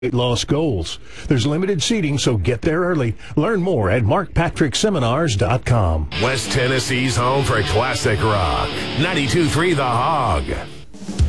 weight loss goals. There's limited seating, so get there early. Learn more at markpatrickseminars.com. West Tennessee's home for classic rock. 92.3 The Hog.